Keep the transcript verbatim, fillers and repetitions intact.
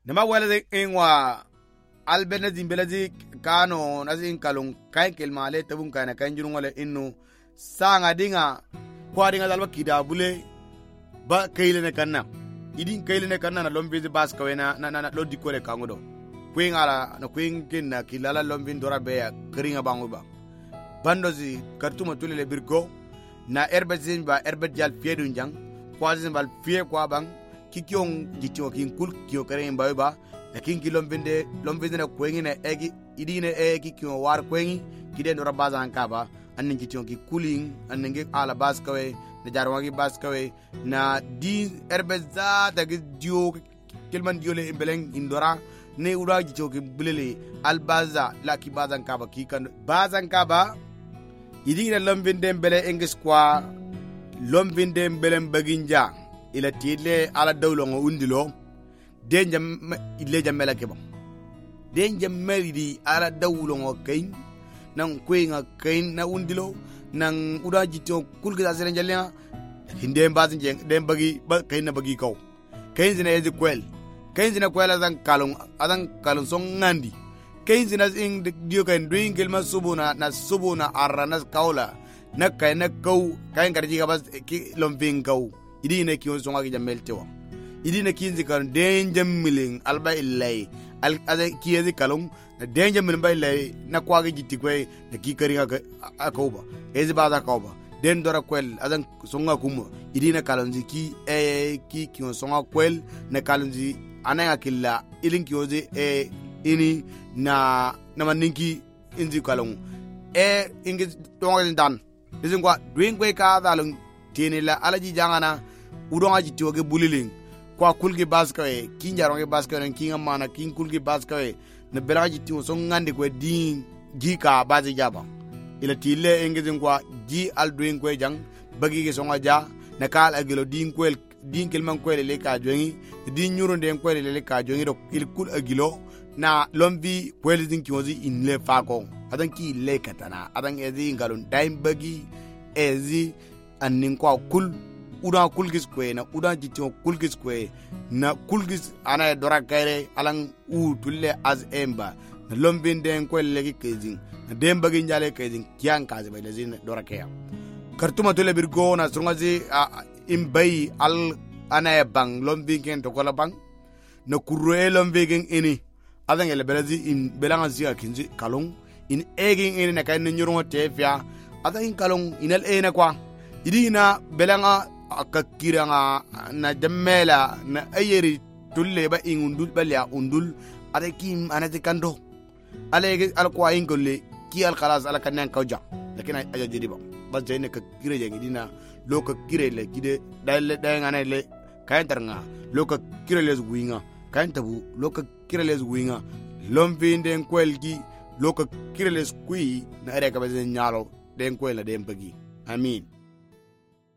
nema wala ingwa albena zimbelazi kano nasin kalung kain kelmale tabun kana kan jirun wala inno sanga dinga kwaringa dalba kida bule ba kayle ne kanna idin kayle ne kanna na lombi bas kawena na na lodi kole kangodo kwing ala na kwing kinna kilala lombi ndora be kringa banguba bandozi kartuma tulele birgo na erbezin ba erbet jal fiedun jang kwazin bal fie kwa bang kikiong jitio kin kul kio kare mbawe ba lakin ki lombinde lombinde na kwengi na egi idine egi kio war kwengi kide no rabaza ankaba anin jitio ki cooling anin ge ala bas kawe na jarwagi bas kawe na di erbeza da dio kelman dio le beleng indora ne ura jitio ki bulele albaza la ki bazan kaba ki kan bazan kaba idine lombinde bele engis kwa lombinde bele baginja ila tile ala dawlo ngo undilo denja ile jamela keba denja meridi ala dawlo ngo kain nan kuinga kain na undilo nan uda jito kulga asere njalya hinde mbazin jeng dem bagi ba kain na bagi kaw kain zina ezi kwel kain zina kwel azan kalung azan kalung song ngandi kain zina ing dio kain doing gelma subuna na subuna arana kaula na kain na kaw kain karji kabas ki lombing kaw idine kiyo songa ki jameltewa idine kinzi kan denja miling alba illai al aze kiyezi kalung denja miling ba illai na kwagi jitikwe na kikari akauba ezi baza kauba den dora kwel azan songa kuma idine kalonzi ki e ki kiyo songa kwel na kalonzi ananga killa ilin kiyozi e ini na na maninki inzi kalung e ingi tonga dan izin kwa dwingwe ka dalung tini la alaji jangana udonga jitioge buliling kwa kulge baskawe kinjaronge baskawe kinga mana kin kulge baskawe na belaga jitio so ngande ko din gika bazi jaba ila tile engezin kwa ji aldoing ko jang bagi ge songa ja na kal agelo din kwel din kelman kwel le ka jongi din nyuronde kwel le ka jongi do il kul agilo na lombi kwel din kiozi inle fako adan ki le katana adan ezi ngalon time bagi ezi annin kwa kul uda kulgis kwe na uda jitio kulgis kwe na kulgis ana dora kaire alang u tulle az emba na lombin den kwe legi kezin na demba ginjale kezin kian kaze ba lezin dora kaya kartuma tulle birgo na sungazi imbai al ana bang lombin ken to kola bang na kurre lombin ini adan ele belazi in belanga zia kinzi kalong in egin ini na kay nyurongo tefia adan kalong inal ena kwa idina belanga akakiranga na jamela na ayeri tulle ba ingundul balya undul ade kim anati kando ale alqwa ingole ki al khalas ala kanen kawja lakina aja jidi ba ba jeyne ka kire jengi dina loka kire le kide dal day ngane le kayen tarnga loka kire les guinga kayen tabu loka kire les guinga lombinde kwelgi loka kire les kui na are ka ba nyalo den kwela den bagi amin.